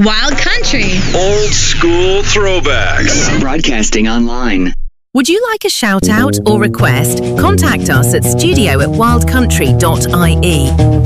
Wild Country. Old school throwbacks. Broadcasting online. Would you like a shout out or request? Contact us at studio@wildcountry.ie.